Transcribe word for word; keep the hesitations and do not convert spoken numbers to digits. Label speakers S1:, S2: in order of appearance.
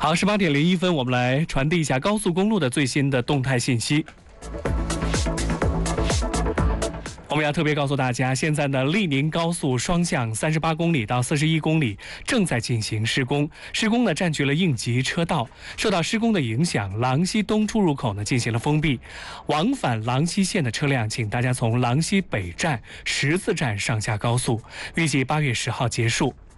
S1: 好，十八点零一分，我们来传递一下高速公路的最新的动态信息。我们要特别告诉大家，现在呢，利宁高速双向三十八公里到四十一公里正在进行施工，施工呢占据了应急车道。受到施工的影响，郎溪东出入口呢进行了封闭，往返郎溪线的车辆，请大家从郎溪北站、十字站上下高速，预计八月十号结束。